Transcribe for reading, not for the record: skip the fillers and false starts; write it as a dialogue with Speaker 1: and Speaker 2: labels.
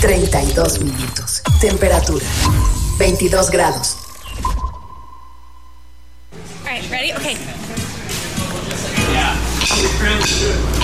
Speaker 1: 32 minutos. Temperatura 22 grados.
Speaker 2: All right, ready? Okay.